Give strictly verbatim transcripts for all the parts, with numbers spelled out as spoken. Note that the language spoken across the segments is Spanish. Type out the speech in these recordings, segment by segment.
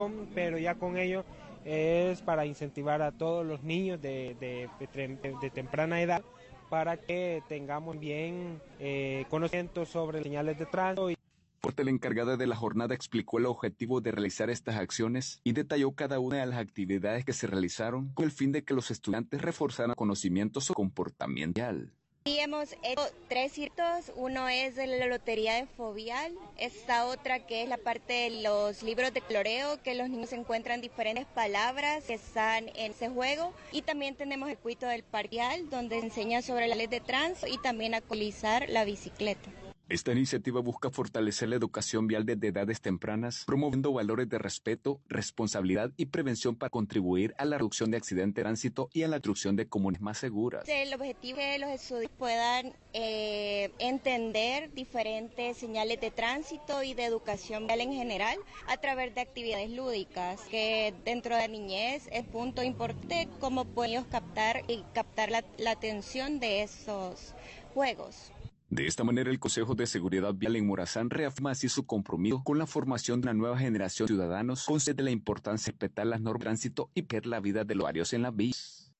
pero ya con ello es para incentivar a todos los niños de, de, de, de temprana edad para que tengamos bien eh, conocimiento sobre señales de tránsito. La encargada de la jornada explicó el objetivo de realizar estas acciones y detalló cada una de las actividades que se realizaron con el fin de que los estudiantes reforzaran conocimientos sobre comportamental. Sí, hemos hecho tres hitos. Uno es de la lotería de fobial, esta otra que es la parte de los libros de coloreo, que los niños encuentran diferentes palabras que están en ese juego, y también tenemos el cuito del parcial, donde enseña sobre la ley de tránsito y también a utilizar la bicicleta. Esta iniciativa busca fortalecer la educación vial desde edades tempranas, promoviendo valores de respeto, responsabilidad y prevención para contribuir a la reducción de accidentes de tránsito y a la construcción de comunidades más seguras. El objetivo es que los estudiantes puedan eh, entender diferentes señales de tránsito y de educación vial en general a través de actividades lúdicas, que dentro de la niñez es punto importante cómo pueden ellos captar y captar la, la atención de esos juegos. De esta manera, el Consejo de Seguridad Vial en Morazán reafirma así su compromiso con la formación de una nueva generación de ciudadanos, consciente de la importancia de respetar las normas de tránsito y proteger la vida de los usuarios en las vías.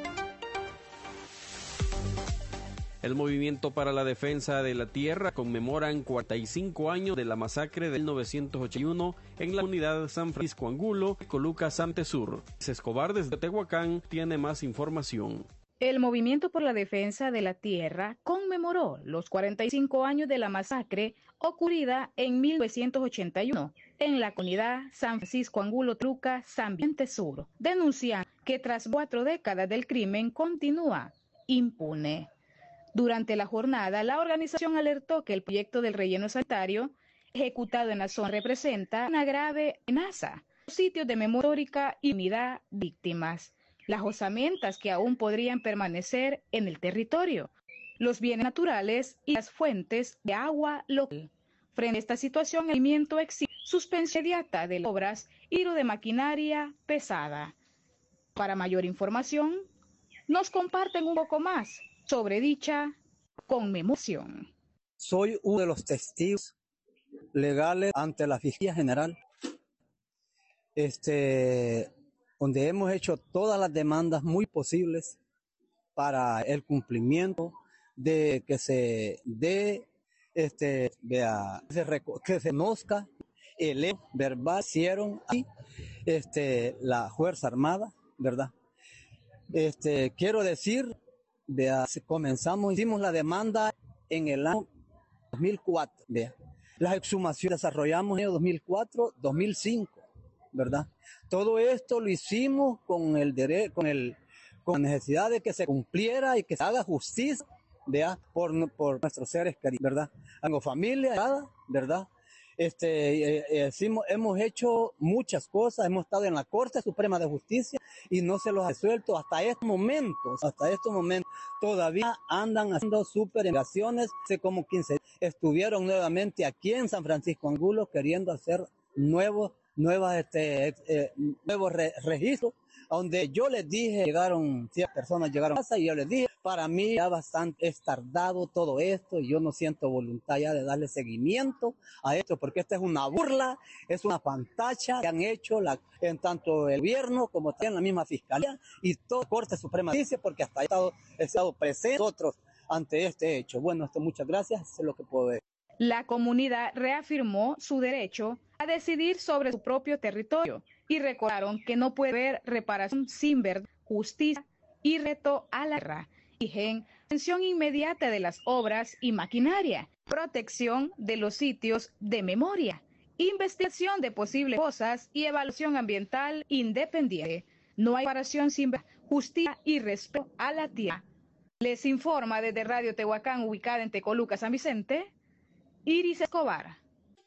El Movimiento para la Defensa de la Tierra conmemoran cuarenta y cinco años de la masacre del mil novecientos ochenta y uno en la comunidad San Francisco Angulo, Coluca, Santesur. Escobar desde Tehuacán tiene más información. El Movimiento por la Defensa de la Tierra conmemoró los cuarenta y cinco años de la masacre ocurrida en mil novecientos ochenta y uno en la comunidad San Francisco Angulo, Truca, San Vicente Sur, denuncian que tras cuatro décadas del crimen continúa impune. Durante la jornada, la organización alertó que el proyecto del relleno sanitario ejecutado en la zona representa una grave amenaza a los sitios de memoria histórica y unidad víctimas, las osamentas que aún podrían permanecer en el territorio, los bienes naturales y las fuentes de agua local. Frente a esta situación, el movimiento exige suspensión inmediata de las obras y de maquinaria pesada. Para mayor información, nos comparten un poco más sobre dicha conmemoración. Soy uno de los testigos legales ante la Fiscalía General. Este... donde hemos hecho todas las demandas muy posibles para el cumplimiento de que se dé, este, vea, que se, que se conozca el hecho verbal que hicieron y este, la Fuerza Armada, ¿verdad? Este, quiero decir, vea, comenzamos, hicimos la demanda en el año dos mil cuatro, vea. Las exhumaciones desarrollamos en el dos mil cuatro, dos mil cinco, ¿verdad? Todo esto lo hicimos con el derecho, con el, con la necesidad de que se cumpliera y que se haga justicia, ¿verdad? Por, por nuestros seres queridos, ¿verdad? Tengo familia, ¿verdad? Este, eh, eh, hicimos, hemos hecho muchas cosas, hemos estado en la Corte Suprema de Justicia y no se los ha resuelto hasta estos momentos, hasta estos momentos todavía andan haciendo superinvestigaciones, hace como quince estuvieron nuevamente aquí en San Francisco Angulo queriendo hacer nuevos nuevas este eh, nuevos re registros, donde yo les dije, llegaron ciertas personas llegaron a casa y yo les dije, para mí ya bastante es tardado todo esto y yo no siento voluntad ya de darle seguimiento a esto porque esta es una burla, es una pantalla que han hecho la, en tanto el gobierno como también la misma fiscalía y toda la Corte Suprema dice porque hasta he estado, he estado presente nosotros ante este hecho. Bueno, esto muchas gracias, eso es lo que puedo decir. La comunidad reafirmó su derecho a decidir sobre su propio territorio y recordaron que no puede haber reparación sin verdad, justicia y reto a la tierra. Exigen atención inmediata de las obras y maquinaria, protección de los sitios de memoria, investigación de posibles cosas y evaluación ambiental independiente. No hay reparación sin verdad, justicia y respeto a la tierra. Les informa desde Radio Tehuacán, ubicada en Tecoluca, San Vicente, Iris Escobar.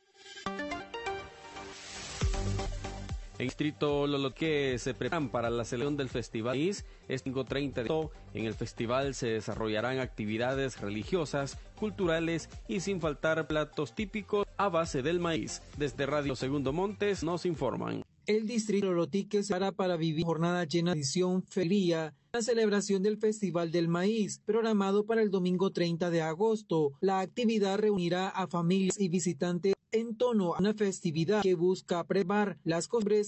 En Distrito Loloque se preparan para la celebración del Festival Maíz. Este domingo treinta de agosto en el festival se desarrollarán actividades religiosas, culturales y sin faltar platos típicos a base del maíz. Desde Radio Segundo Montes nos informan. El distrito Lolotique se hará para vivir jornada llena de edición feria, la celebración del Festival del Maíz, programado para el domingo treinta de agosto. La actividad reunirá a familias y visitantes en tono a una festividad que busca preservar las costumbres